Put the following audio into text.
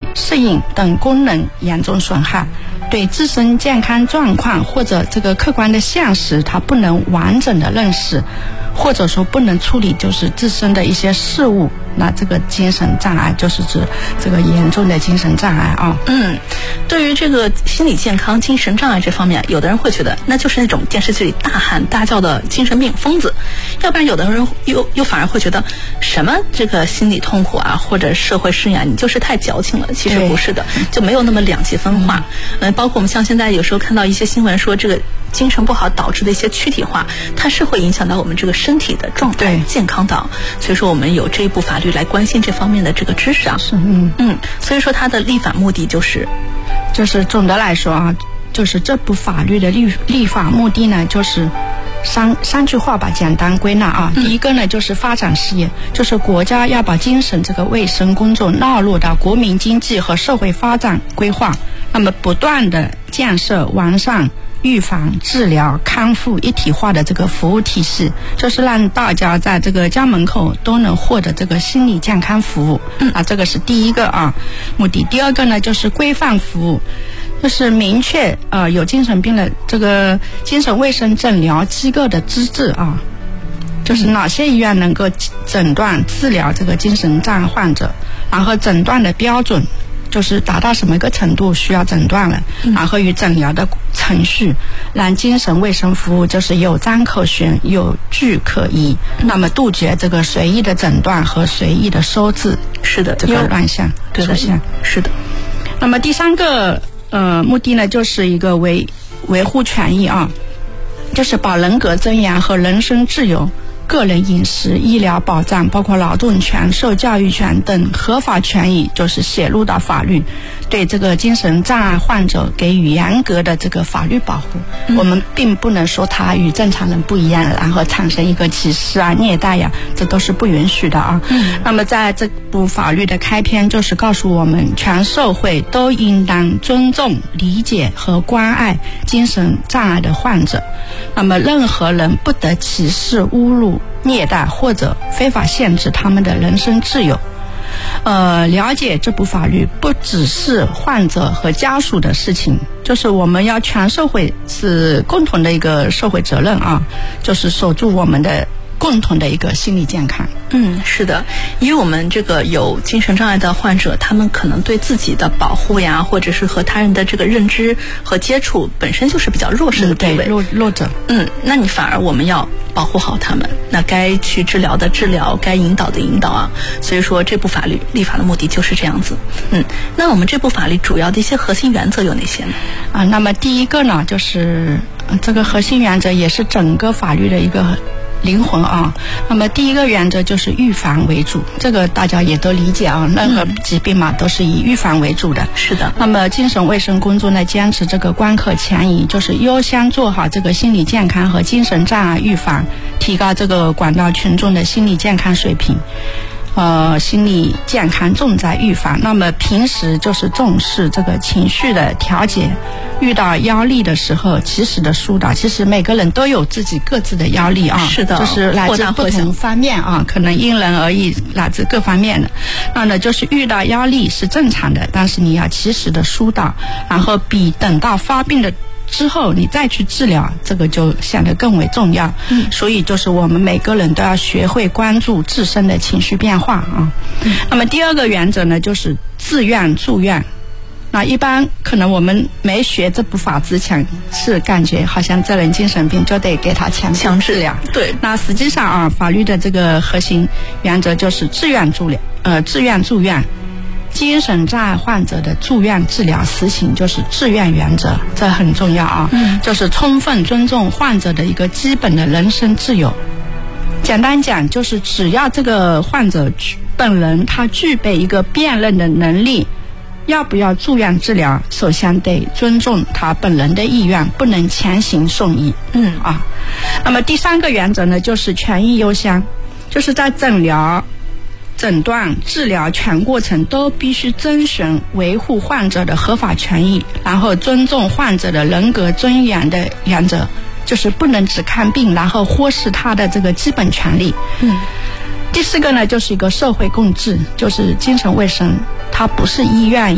适应等功能严重损害，对自身健康状况或者这个客观的现实他不能完整的认识，或者说不能处理就是自身的一些事物，那这个精神障碍就是指这个严重的精神障碍啊。 对于这个心理健康、精神障碍这方面，有的人会觉得那就是那种电视剧里大喊大叫的精神病疯子，要不然有的人又反而会觉得什么这个心理痛苦啊，或者社会适应啊，你就是太矫情了。其实不是的，就没有那么两极分化。包括我们像现在有时候看到一些新闻说这个精神不好导致的一些躯体化，它是会影响到我们这个身体的状态健康的。所以说我们有这一部法律来关心这方面的这个知识啊。所以说它的立法目的就是总的来说啊，就是这部法律的立法目的呢，就是三句话吧，简单归纳啊。第一个呢，就是发展事业，就是国家要把精神这个卫生工作纳入到国民经济和社会发展规划，那么不断的建设完善预防、治疗、康复一体化的这个服务体系，就是让大家在这个家门口都能获得这个心理健康服务。这个是第一个目的。第二个呢，就是规范服务，就是明确有精神病的这个精神卫生诊疗机构的资质就是哪些医院能够诊断治疗这个精神障碍患者，然后诊断的标准就是达到什么一个程度需要诊断了，然后与诊疗的程序，让精神卫生服务就是有章可循、有据可依，那么杜绝这个随意的诊断和随意的收治。 是的， 这个乱象出现。 是的。 那么第三个目的呢，就是一个维护权益就是把人格尊严和人身自由、个人隐私、医疗保障，包括劳动权、受教育权等合法权益，就是写入到法律，对这个精神障碍患者给予严格的这个法律保护。我们并不能说他与正常人不一样，然后产生一个歧视虐待这都是不允许的那么在这部法律的开篇就是告诉我们，全社会都应当尊重、理解和关爱精神障碍的患者，那么任何人不得歧视、侮辱、虐待或者非法限制他们的人身自由。了解这部法律不只是患者和家属的事情，就是我们要全社会是共同的一个社会责任就是守住我们的共同的一个心理健康。 是的，因为我们这个有精神障碍的患者，他们可能对自己的保护呀，或者是和他人的这个认知和接触本身就是比较弱势的地位， 弱者。 那你反而我们要保护好他们，那该去治疗的治疗，该引导的引导所以说这部法律立法的目的就是这样子。那我们这部法律主要的一些核心原则有哪些呢？ 那么第一个呢，就是这个核心原则也是整个法律的一个灵魂那么第一个原则就是预防为主，这个大家也都理解任何疾病都是以预防为主的。 是的。 那么精神卫生工作呢，坚持这个关可前移，就是优先做好这个心理健康和精神障碍预防，提高这个广大群众的心理健康水平。心理健康重在预防，那么平时就是重视这个情绪的调节，遇到压力的时候及时的疏导。其实每个人都有自己各自的压力是的， 就是来自不同方面可能因人而异，来自各方面的。那呢，就是遇到压力是正常的，但是你要及时的疏导，然后比等到发病的之后你再去治疗，这个就显得更为重要。所以就是我们每个人都要学会关注自身的情绪变化那么第二个原则呢，就是自愿住院。那一般可能我们没学这部法之前是感觉好像这人精神病就得给他强治疗。 对。 那实际上法律的这个核心原则就是自愿住院。精神障碍患者的住院治疗实行就是自愿原则，这很重要就是充分尊重患者的一个基本的人身自由。简单讲，就是只要这个患者本人他具备一个辨认的能力，要不要住院治疗，首先得尊重他本人的意愿，不能强行送医。那么第三个原则呢，就是权益优先，就是在诊断、治疗全过程都必须遵循维护患者的合法权益，然后尊重患者的人格尊严的原则，就是不能只看病然后忽视他的这个基本权利。第四个呢，就是一个社会共治，就是精神卫生它不是医院